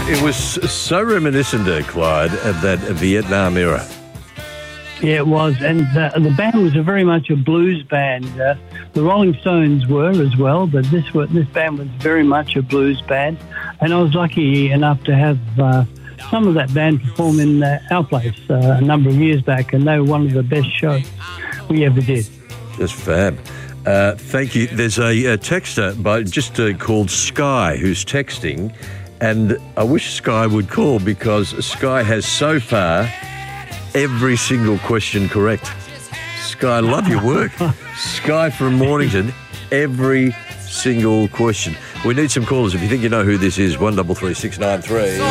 It was so reminiscent, Clyde, of that Vietnam era. Yeah, it was. And the band was very much a blues band. The Rolling Stones were as well, but this band was very much a blues band. And I was lucky enough to have some of that band perform in our place a number of years back, and they were one of the best shows we ever did. Just fab. Thank you. There's a texter called Sky who's texting, and I wish Sky would call because Sky has so far every single question correct. Sky, I love your work. Sky from Mornington, every single question. We need some callers. If you think you know who this is, 133693.